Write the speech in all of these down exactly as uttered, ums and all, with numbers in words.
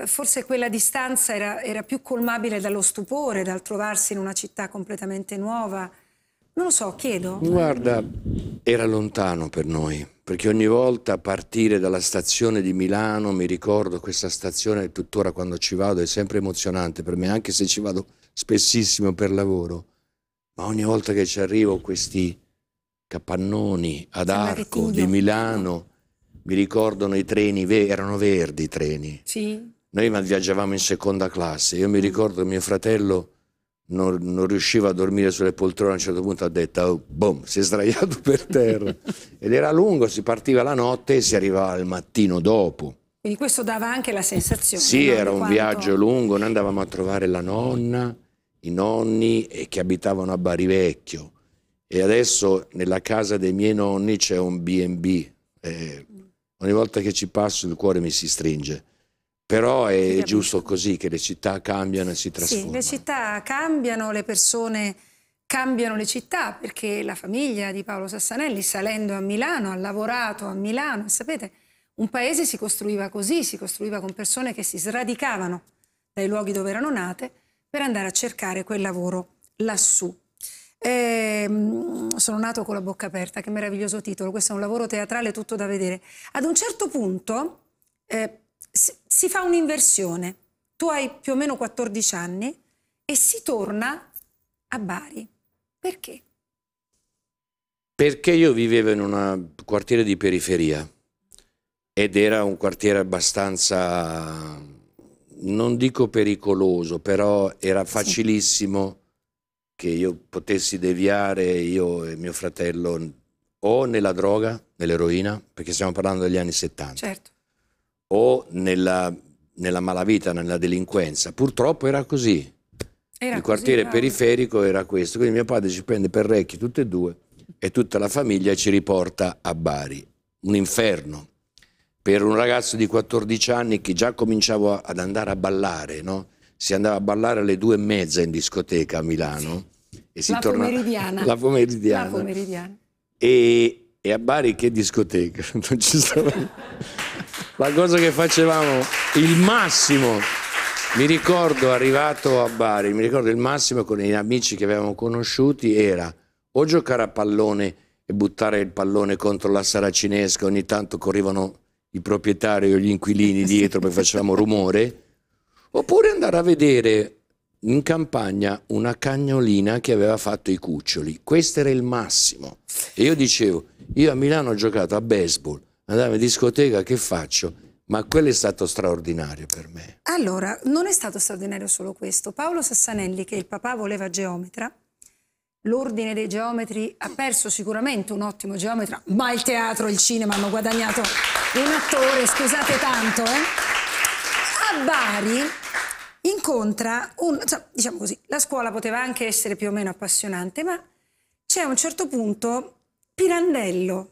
forse quella distanza era, era più colmabile dallo stupore, dal trovarsi in una città completamente nuova. Non lo so, chiedo. Guarda, era lontano per noi, perché ogni volta partire dalla stazione di Milano, mi ricordo questa stazione, tuttora quando ci vado è sempre emozionante per me, anche se ci vado spessissimo per lavoro, ma ogni volta che ci arrivo questi capannoni ad Arco di Milano, mi ricordano i treni, erano verdi i treni. Sì. Noi viaggiavamo in seconda classe, io mi ricordo che mio fratello Non, non riusciva a dormire sulle poltrone, a un certo punto ha detto oh, boom, si è sdraiato per terra ed era lungo, si partiva la notte e si arrivava il mattino dopo. Quindi questo dava anche la sensazione. Sì, no? era un quanto... viaggio lungo, noi andavamo a trovare la nonna, i nonni e che abitavano a Bari Vecchio e adesso nella casa dei miei nonni c'è un B and B, eh, ogni volta che ci passo il cuore mi si stringe. Però è giusto così, che le città cambiano e si trasformano. Sì, le città cambiano, le persone cambiano le città, perché la famiglia di Paolo Sassanelli, salendo a Milano, ha lavorato a Milano. E sapete, un paese si costruiva così, si costruiva con persone che si sradicavano dai luoghi dove erano nate per andare a cercare quel lavoro lassù. E, sono nato con la bocca aperta, che meraviglioso titolo, questo è un lavoro teatrale tutto da vedere. Ad un certo punto... Eh, si fa un'inversione, tu hai più o meno quattordici anni e si torna a Bari. Perché? Perché io vivevo in un quartiere di periferia ed era un quartiere abbastanza, non dico pericoloso, però era facilissimo sì. che io potessi deviare, io e mio fratello, o nella droga, nell'eroina, perché stiamo parlando degli anni settanta. Certo. O nella, nella malavita, nella delinquenza. Purtroppo era così. Era il quartiere così, periferico era questo. Quindi mio padre ci prende per recchi tutte e due e tutta la famiglia ci riporta a Bari. Un inferno. Per un ragazzo di quattordici anni che già cominciavo ad andare a ballare, no? Si andava a ballare alle due e mezza in discoteca a Milano. E si la, torna... pomeridiana. la pomeridiana. La pomeridiana. E, e a Bari che discoteca? Non ci stava... La cosa che facevamo, il massimo, mi ricordo arrivato a Bari, mi ricordo il massimo con gli amici che avevamo conosciuti era o giocare a pallone e buttare il pallone contro la saracinesca, ogni tanto correvano i proprietari o gli inquilini dietro perché facevamo rumore, oppure andare a vedere in campagna una cagnolina che aveva fatto i cuccioli. Questo era il massimo. E io dicevo, io a Milano ho giocato a baseball, andavo in discoteca, che faccio? Ma quello è stato straordinario per me. Allora, non è stato straordinario solo questo. Paolo Sassanelli, che il papà voleva geometra, l'ordine dei geometri ha perso sicuramente un ottimo geometra, ma il teatro e il cinema hanno guadagnato un attore, scusate tanto, eh? A Bari incontra un... diciamo così, la scuola poteva anche essere più o meno appassionante, ma c'è a un certo punto Pirandello,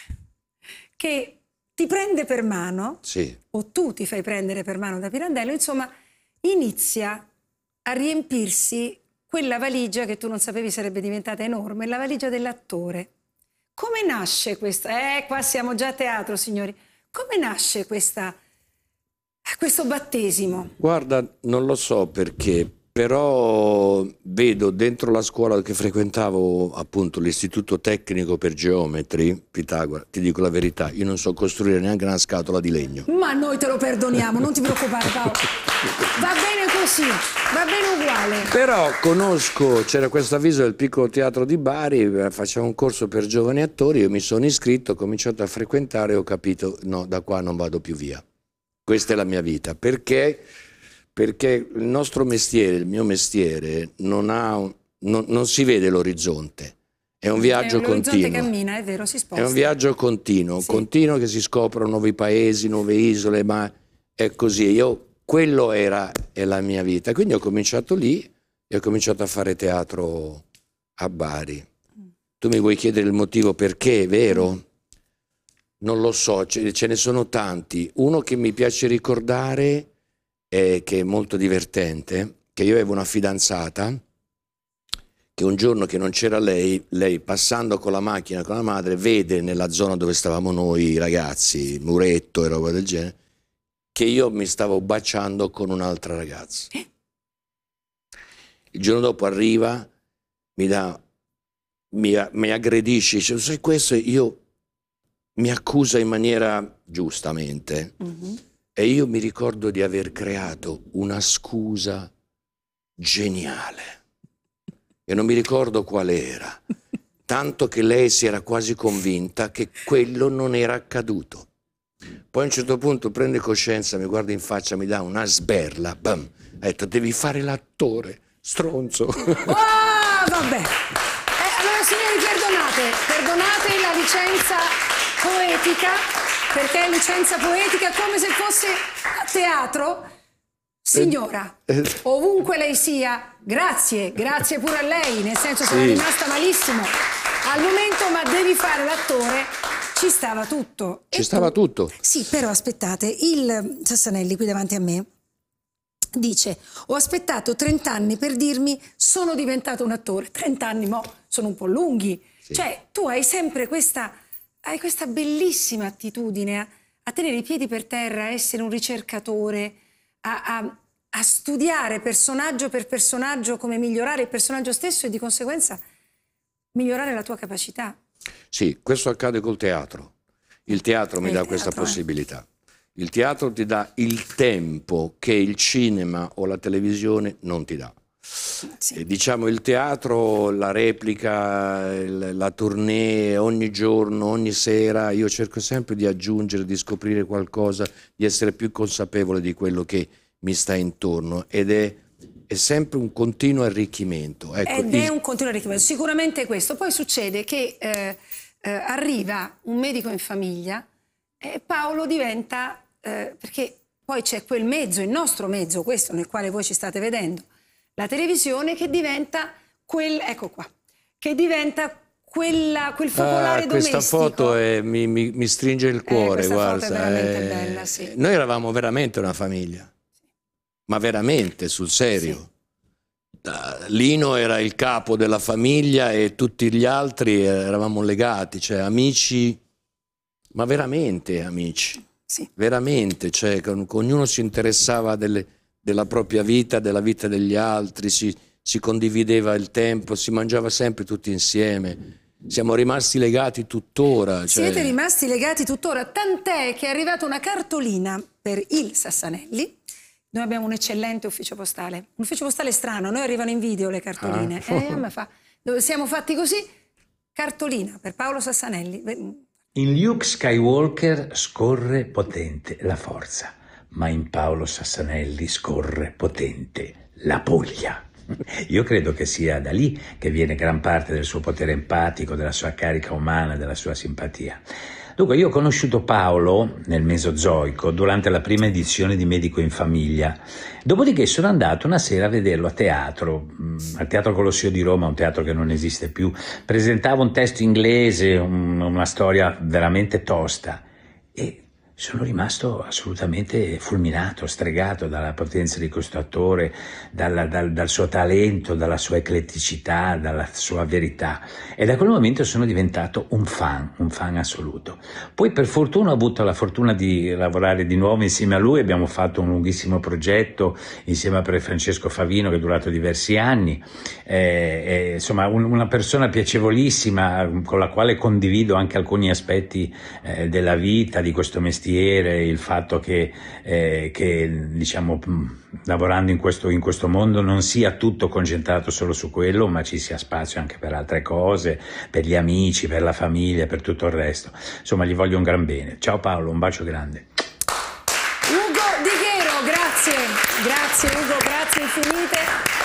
che ti prende per mano, sì. o tu ti fai prendere per mano da Pirandello, insomma, inizia a riempirsi quella valigia che tu non sapevi sarebbe diventata enorme, la valigia dell'attore. Come nasce questa? Eh, qua siamo già a teatro, signori. Come nasce questa, questo battesimo? Guarda, non lo so perché, però vedo dentro la scuola che frequentavo, appunto l'istituto tecnico per geometri, Pitagora, ti dico la verità, io non so costruire neanche una scatola di legno. Ma noi te lo perdoniamo, non ti preoccupare Paolo. Va bene così, va bene uguale. Però conosco, c'era questo avviso del piccolo teatro di Bari, faceva un corso per giovani attori, io mi sono iscritto, ho cominciato a frequentare e ho capito, no, da qua non vado più via. Questa è la mia vita, perché... Perché il nostro mestiere, il mio mestiere, non, ha un, non, non si vede l'orizzonte, è un viaggio continuo. L'orizzonte cammina, è vero, si sposta. È un viaggio continuo, sì. continuo che si scoprono nuovi paesi, nuove isole, ma è così. Io, quello era è la mia vita, quindi ho cominciato lì e ho cominciato a fare teatro a Bari. Tu mi vuoi chiedere il motivo perché, è vero? Mm. Non lo so, ce, ce ne sono tanti. Uno che mi piace ricordare... Eh, che è molto divertente, che io avevo una fidanzata che un giorno che non c'era lei, lei passando con la macchina con la madre vede nella zona dove stavamo noi ragazzi, muretto e roba del genere, che io mi stavo baciando con un'altra ragazza. Il giorno dopo arriva, mi dà, mi, mi aggredisce, dice, sai questo, io mi accusa in maniera giustamente. Mm-hmm. E io mi ricordo di aver creato una scusa geniale. E non mi ricordo qual era. Tanto che lei si era quasi convinta che quello non era accaduto. Poi a un certo punto prende coscienza, mi guarda in faccia, mi dà una sberla, bam, ha detto devi fare l'attore, stronzo. Oh, vabbè. Eh, allora signori perdonate, perdonate la licenza poetica, perché è licenza poetica come se fosse a teatro. Signora, ovunque lei sia, grazie, grazie pure a lei, nel senso sono sì. rimasta malissimo al momento, ma devi fare l'attore, ci stava tutto. Ci e stava tu? tutto. Sì, però aspettate, il Sassanelli qui davanti a me dice, ho aspettato trent'anni per dirmi sono diventato un attore, trent'anni mo sono un po' lunghi, sì. Cioè tu hai sempre questa, hai questa bellissima attitudine a, a tenere i piedi per terra, a essere un ricercatore, A, a, a studiare personaggio per personaggio come migliorare il personaggio stesso e di conseguenza migliorare la tua capacità. Sì, questo accade col teatro. Il teatro mi il dà teatro, questa eh. possibilità. Il teatro ti dà il tempo che il cinema o la televisione non ti dà. Sì. E diciamo il teatro, la replica, il, la tournée, ogni giorno, ogni sera, io cerco sempre di aggiungere, di scoprire qualcosa, di essere più consapevole di quello che mi sta intorno ed è, è sempre un continuo arricchimento. Ecco, ed il... è un continuo arricchimento, sicuramente questo. Poi succede che eh, eh, arriva un medico in famiglia e Paolo diventa, eh, perché poi c'è quel mezzo, il nostro mezzo, questo nel quale voi ci state vedendo, la televisione, che diventa quel, ecco qua, che diventa quella, quel focolare ah, questa domestico. Questa foto è, mi, mi, mi stringe il cuore, eh, questa guarda. Foto è veramente eh, bella, sì. Noi eravamo veramente una famiglia, ma veramente, sul serio. Sì. Lino era il capo della famiglia e tutti gli altri eravamo legati, cioè amici, ma veramente amici. Sì. Veramente, cioè con, ognuno si interessava delle... della propria vita, della vita degli altri, si, si condivideva il tempo, si mangiava sempre tutti insieme. Siamo rimasti legati tuttora. Cioè... Siete rimasti legati tuttora, tant'è che è arrivata una cartolina per il Sassanelli. Noi abbiamo un eccellente ufficio postale, un ufficio postale strano, noi arrivano in video le cartoline. Ah. Eh, ma fa... Dove siamo fatti così, cartolina per Paolo Sassanelli. In Luke Skywalker scorre potente la forza, ma in Paolo Sassanelli scorre potente la Puglia. Io credo che sia da lì che viene gran parte del suo potere empatico, della sua carica umana, della sua simpatia. Dunque, io ho conosciuto Paolo nel Mesozoico durante la prima edizione di Medico in Famiglia, dopodiché sono andato una sera a vederlo a teatro, al Teatro Colosseo di Roma, un teatro che non esiste più. Presentava un testo inglese, un, una storia veramente tosta e sono rimasto assolutamente fulminato, stregato dalla potenza di questo attore, dalla, dal, dal suo talento, dalla sua ecletticità, dalla sua verità. E da quel momento sono diventato un fan, un fan assoluto. Poi per fortuna ho avuto la fortuna di lavorare di nuovo insieme a lui, abbiamo fatto un lunghissimo progetto insieme a Pre Francesco Favino che è durato diversi anni. Eh, eh, insomma un, una persona piacevolissima con la quale condivido anche alcuni aspetti eh, della vita, di questo mestiere, il fatto che, eh, che diciamo lavorando in questo, in questo mondo non sia tutto concentrato solo su quello, ma ci sia spazio anche per altre cose, per gli amici, per la famiglia, per tutto il resto. Insomma, gli voglio un gran bene. Ciao Paolo, un bacio grande. Ugo Di Ghero, grazie, grazie Ugo, grazie infinite.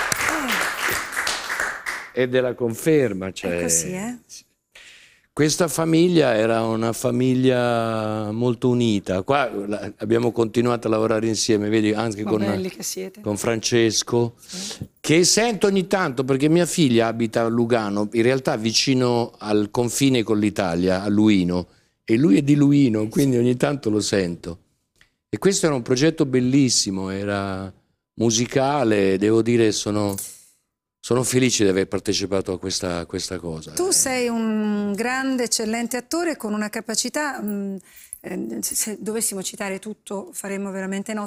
E della conferma, cioè... È così, eh? Questa famiglia era una famiglia molto unita. Qua abbiamo continuato a lavorare insieme, vedi, anche con, con Francesco, sì. Che sento ogni tanto perché mia figlia abita a Lugano, in realtà vicino al confine con l'Italia, a Luino, e lui è di Luino, quindi ogni tanto lo sento. E questo era un progetto bellissimo, era musicale, devo dire sono... Sono felice di aver partecipato a questa, a questa cosa. Tu sei un grande, eccellente attore con una capacità mh, eh, se, se dovessimo citare tutto faremmo veramente notte.